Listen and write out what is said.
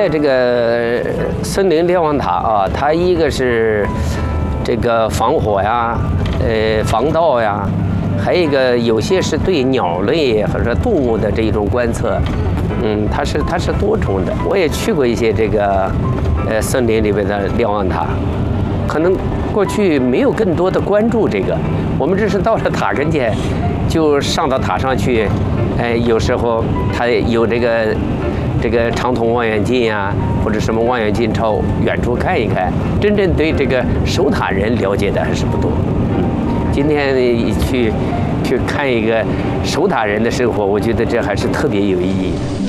在这个森林瞭望塔啊，它一个是这个防火呀，防盗呀，还有一个有些是对鸟类或者动物的这一种观测，它是多重的。我也去过一些这个森林里边的瞭望塔，可能过去没有更多的关注这个，我们只是到了塔跟前，就上到塔上去，有时候它有这个长筒望远镜呀，或者什么望远镜朝远处看一看。真正对这个守塔人了解的还是不多。今天去看一个守塔人的生活，我觉得这还是特别有意义的。